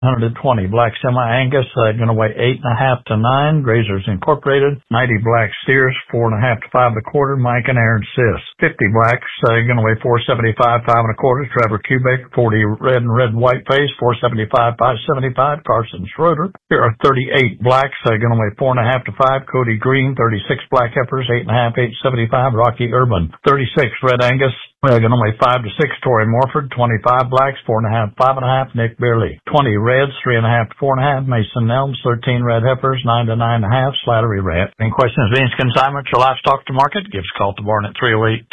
120 black semi-Angus, going to weigh 8.5 to 9. Grazers Incorporated. 90 black steers, 4.5 to 5.25. Mike and Aaron Sis. 50 blacks, going to weigh 475, 5.25. Trevor Kubik. 40 red and red and white face, 475, 575. Carson Schroeder. Here are 38 blacks, going to weigh 4.5 to 5. Cody Green. 36 black heifers, 8.5, 875. Rocky Urban. 36 red Angus. Going to weigh 5 to 6, Torrey Morford. 25 blacks, 4.5, 5.5, Nick Beerley. 20 reds, 3.5 to 4.5, Mason Nelms. 13 red heifers, 9 to 9.5, Slattery Ranch. Any questions, Vince consignment, your livestock to market? Give us a call to Barn at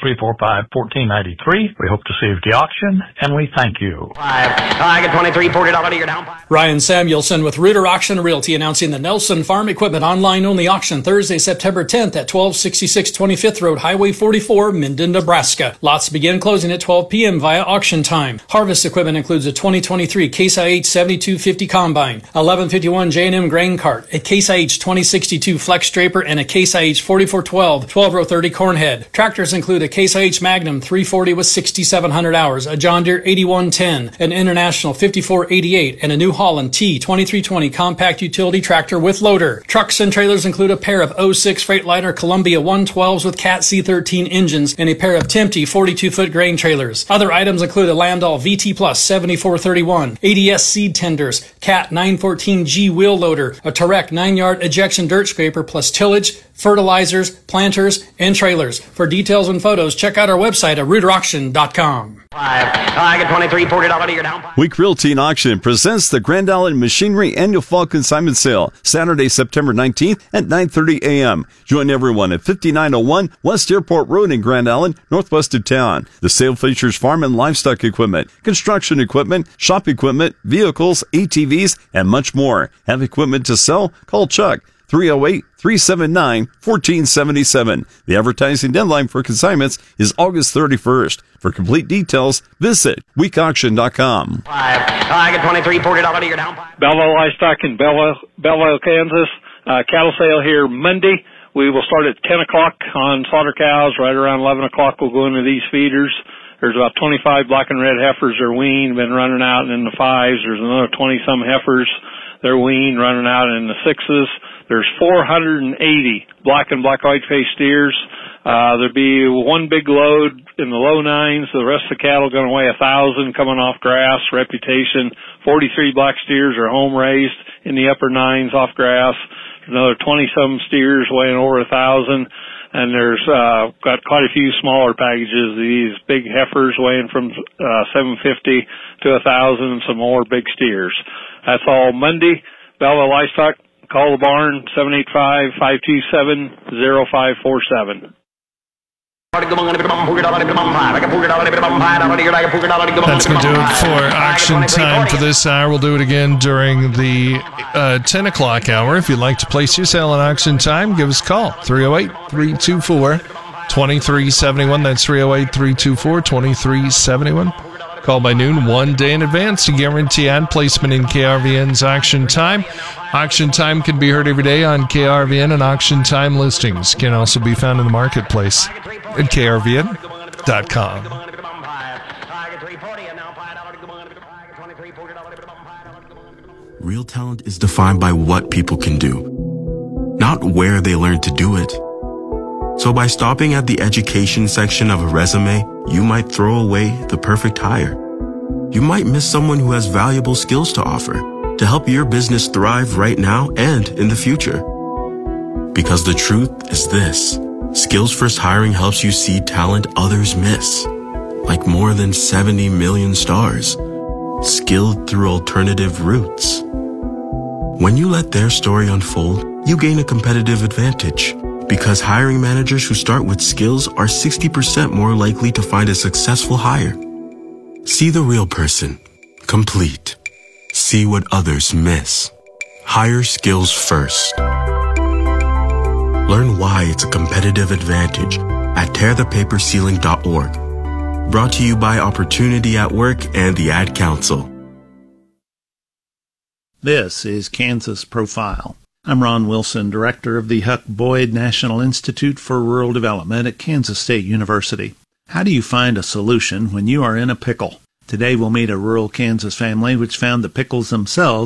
308-345-1493. We hope to see you at the auction, and we thank you. I get $23, $40 you're down. Ryan Samuelson with Reuter Auction Realty announcing the Nelson Farm Equipment online-only auction Thursday, September 10th at 1266 25th Road, Highway 44, Minden, Nebraska. Lots begin closing at 12 p.m. via auction time. Harvest equipment includes a 2023 Case IH 7250 Combine, 1151 J&M Grain Cart, a Case IH 2062 Flex Draper, and a Case IH 4412 12-row 30 Corn Head. Tractors include a Case IH Magnum 340 with 6,700 hours, a John Deere 8110, an International 5488, and a New Holland T2320 compact utility tractor with loader. Trucks and trailers include a pair of 06 Freightliner Columbia 112s with Cat C13 engines and a pair of Tempty 42-foot grain trailers. Other items include a Landau VT Plus 7431, ADS seed tenders, Cat 914G wheel loader, a Tarek 9-yard ejection dirt scraper plus tillage, fertilizers, planters, and trailers. For details and photos, check out our website at reuterauction.com. I get $23, $40 you're down. Week Realty and Auction presents the Grand Island Machinery Annual Fall Consignment Sale, Saturday, September 19th at 9:30 a.m. Join everyone at 5901 West Airport Road in Grand Island, northwest of town. The sale features farm and livestock equipment, construction equipment, shop equipment, vehicles, ATVs, and much more. Have equipment to sell? Call Chuck. 308-379-1477. The advertising deadline for consignments is August 31st. For complete details, visit weekauction.com. I get $23, $40 you're down. Belleville Livestock in Belleville, Kansas. Cattle sale here Monday. We will start at 10 o'clock on slaughter cows. Right around 11 o'clock we'll go into these feeders. There's about 25 black and red heifers are weaned, been running out in the 5s. There's another 20-some heifers. They're weaned, running out in the 6s. There's 480 black and black-white face steers. There'll be one big load in the low 9s. The rest of the cattle going to weigh 1,000 coming off grass. Reputation, 43 black steers are home raised in the upper 9s off grass. There's another 20-some steers weighing over 1,000. And there's got quite a few smaller packages. These big heifers weighing from 750 to 1,000, and some more big steers. That's all Monday. Belleville Livestock. Call the barn, 785-527-0547. That's going to do it for auction time for this hour. We'll do it again during the 10 o'clock hour. If you'd like to place your sale on auction time, give us a call, 308-324-2371. That's 308-324-2371. Call by noon, 1 day in advance to guarantee ad placement in KRVN's auction time. Auction time can be heard every day on KRVN, and auction time listings can also be found in the marketplace at krvn.com. Real talent is defined by what people can do, not where they learn to do it. So by stopping at the education section of a resume, you might throw away the perfect hire. You might miss someone who has valuable skills to offer to help your business thrive right now and in the future. Because the truth is this: Skills First Hiring helps you see talent others miss, like more than 70 million stars, skilled through alternative routes. When you let their story unfold, you gain a competitive advantage, because hiring managers who start with skills are 60% more likely to find a successful hire. See the real person, complete. See what others miss. Hire skills first. Learn why it's a competitive advantage at tearthepaperceiling.org. Brought to you by Opportunity at Work and the Ad Council. This is Kansas Profile. I'm Ron Wilson, director of the Huck Boyd National Institute for Rural Development at Kansas State University. How do you find a solution when you are in a pickle? Today we'll meet a rural Kansas family which found the pickles themselves